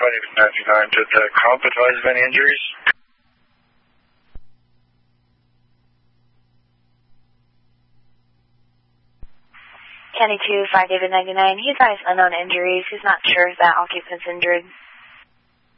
David 99. Did the comp advise of any injuries? County 2, 5 David 99. He advised unknown injuries. He's not sure if that occupant's injured.